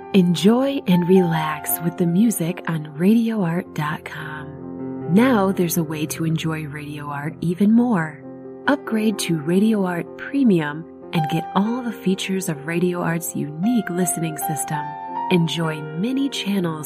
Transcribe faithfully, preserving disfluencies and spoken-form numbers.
Enjoy and relax with the music on radio art dot com. Now there's a way to enjoy Radio Art even more. Upgrade to Radio Art Premium and get all the features of Radio Art's unique listening system. Enjoy many channels